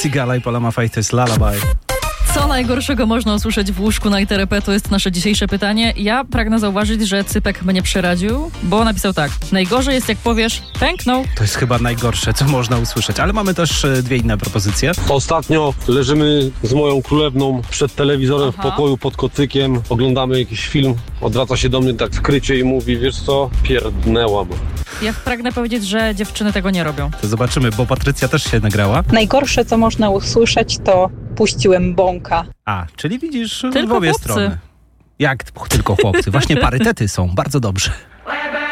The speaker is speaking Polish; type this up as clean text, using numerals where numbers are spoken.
Sigala i Paula Maffay, to jest Lullaby. Co najgorszego można usłyszeć w łóżku na ITRP? To jest nasze dzisiejsze pytanie. Ja pragnę zauważyć, że Cypek mnie przeradził, bo napisał tak. Najgorzej jest, jak powiesz, pęknął. To jest chyba najgorsze, co można usłyszeć, ale mamy też dwie inne propozycje. Ostatnio leżymy z moją królewną przed telewizorem w pokoju pod kocykiem, oglądamy jakiś film, odwraca się do mnie tak skrycie i mówi, wiesz co, pierdnęłam. Ja pragnę powiedzieć, że dziewczyny tego nie robią. To zobaczymy, bo Patrycja też się nagrała. Najgorsze, co można usłyszeć, to puściłem bąka. A, czyli widzisz Tylko w obie chłopcy. strony. Jak tylko chłopcy? Właśnie parytety są, bardzo dobrze.